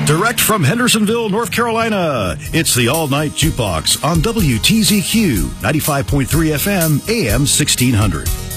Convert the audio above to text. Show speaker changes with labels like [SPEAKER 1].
[SPEAKER 1] Direct from Hendersonville, North Carolina, it's the All Night Jukebox on WTZQ 95.3 FM, AM 1600.